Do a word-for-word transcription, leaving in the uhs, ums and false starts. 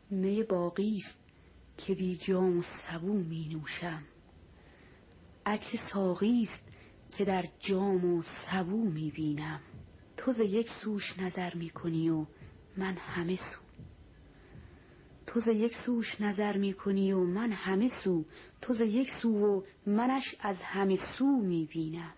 می باقیست که بی جام و سبو می نوشم، عکس ساقیست که در جام و سبو می بینم. تو ز یک سوش نظر می کنی و من همه سو، تو ز یک سوش نظر می کنی و من همه سو، تو ز یک سو و منش از همه سو می بینم.